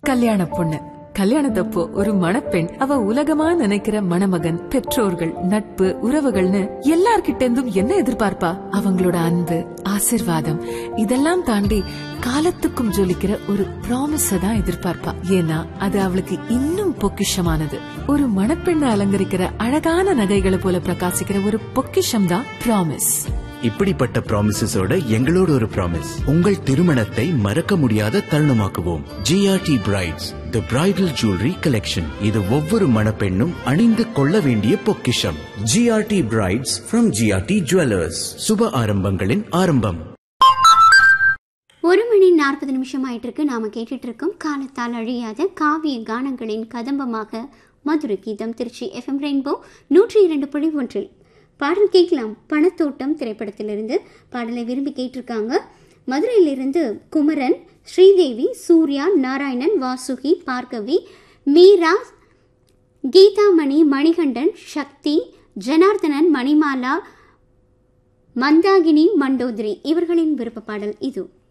கல்யாண பொண்ணு கல்யாணத்தப்போ ஒரு மணப்பெண் அவ உலகமா நினைக்கிற மணமகன், பெற்றோர்கள், நட்பு, உறவுகள்னு எல்லார்கிட்ட இருந்தும் என்ன எதிர்பார்ப்பா? அவங்களோட அன்பு, ஆசிர்வாதம் இதெல்லாம் தாண்டி காலத்துக்கும் ஜொலிக்கிற ஒரு ப்ராமிஸ தான் எதிர்பார்ப்பா. ஏன்னா அது அவளுக்கு இன்னும் பொக்கிஷமானது. ஒரு மணப்பெண்ணை அலங்கரிக்கிற அழகான நகைகளை போல பிரகாசிக்கிற ஒரு பொக்கிஷம் தான் ப்ராமிஸ். இப்படிப்பட்ட ப்ராமிசஸோட எங்களோட ஒரு ப்ராமிஸ், உங்கள் திருமணத்தை மறக்க முடியாத தருணமாக்குவோம். GRT பிரைட்ஸ், தி பிரைடல் ஜுவல்லரி கலெக்ஷன். இது ஒவ்வொரு மணப்பெண்ணும் அணிந்து கொள்ள வேண்டிய பொக்கிஷம். GRT brides from GRT jewellers. சுப ஆரம்பங்களின் ஆரம்பம். 1:40 ஆயிட்டு இருக்கு. நாம கேட்டுட்டு இருக்கோம் காலத்தால் அழியாத காவிய கானங்களின் கதம்பமாக மதுர கீதம். Trichy FM rainbow 102.1. பாடல் கேட்கலாம். பணத்தோட்டம் திரைப்படத்திலிருந்து பாடலை விரும்பி கேட்டிருக்காங்க. மதுரையிலிருந்து குமரன், ஸ்ரீதேவி, சூர்யா, நாராயணன், வாசுகி, பார்கவி, மீரா, கீதாமணி, மணிகண்டன், சக்தி, ஜனார்தனன், மணிமாலா, மந்தாகினி, மண்டோதரி இவர்களின் விருப்ப பாடல் இது.